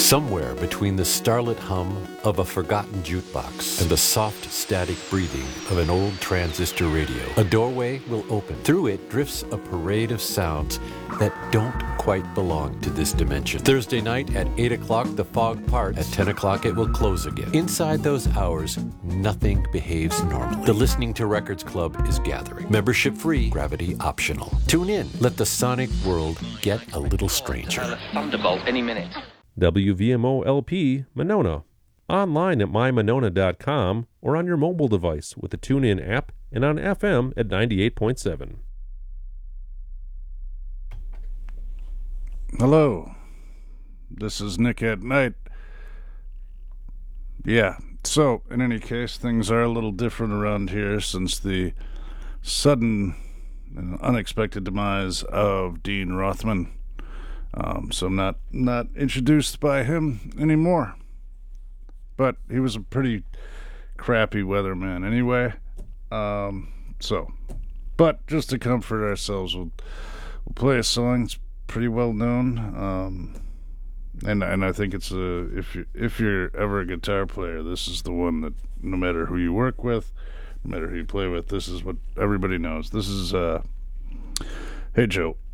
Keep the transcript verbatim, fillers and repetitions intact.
Somewhere between the starlit hum of a forgotten jukebox and the soft static breathing of an old transistor radio, a doorway will open. Through it drifts a parade of sounds that don't quite belong to this dimension. Thursday night at eight o'clock, the fog parts. At ten o'clock, it will close again. Inside those hours, nothing behaves normally. The Listening to Records Club is gathering. Membership free, gravity optional. Tune in. Let the sonic world get a little stranger. Thunderbolt any minute. W V M O L P Monona. Online at my monona dot com or on your mobile device with the TuneIn app and on F M at ninety-eight point seven. Hello. This is Nick at Night. Yeah, so in any case, things are a little different around here since the sudden and unexpected demise of Dean Rothman. Um, so I'm not, not introduced by him anymore. But he was a pretty crappy weatherman anyway. Um, so, but just to comfort ourselves, we'll, we'll play a song. It's pretty well known. Um, and and I think it's a, if you if you're ever a guitar player, this is the one that no matter who you work with, no matter who you play with, this is what everybody knows. This is uh, Hey Joe.